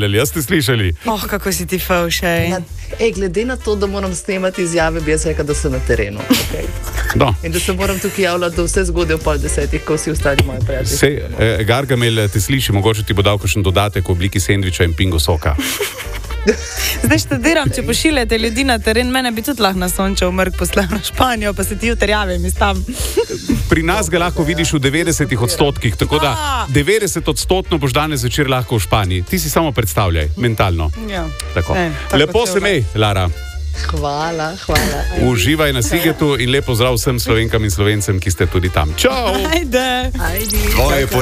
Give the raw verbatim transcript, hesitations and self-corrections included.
izjavljali, jaz ste slišali? Oh, kako si ti faušej. Ja, ej, glede na to, da moram snemati izjave, bi jaz rekel, da sem na terenu. Okay. No. In da se moram tukaj javljati do vse zgodaj v pol desetih, ko vsi ostali moji prijatelji. Sej, eh, Gargamel, te sliši, mogoče ti bo dal kakšen dodatek v obliki sendviča in pingo soka. Zdaj študiram, če pošiljate ljudi na teren, mene bi tudi lahko na sončev mrk poslal na Španijo, pa se ti uterjavim iz tam. Pri nas ga lahko vidiš v devetdesetih odstotkih, tako da devetdeset odstotno boš danes večer lahko v Španiji. Ti si samo predstavljaj, mentalno. Ja. Tako. Ne, tako lepo se mej, Lara. Hvala, hvala. Uživaj na Sigetu in lepo zdrav vsem Slovenkam in Slovencem, ki ste tudi tam. Čau! Ajde! Ajde.